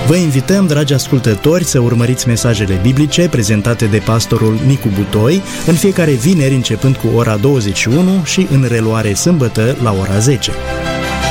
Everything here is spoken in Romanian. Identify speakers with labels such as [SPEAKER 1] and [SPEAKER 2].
[SPEAKER 1] Vă invităm, dragi ascultători, să urmăriți mesajele biblice prezentate de pastorul Nicu Butoi în fiecare vineri începând cu ora 21 și în reluare sâmbătă la ora 10.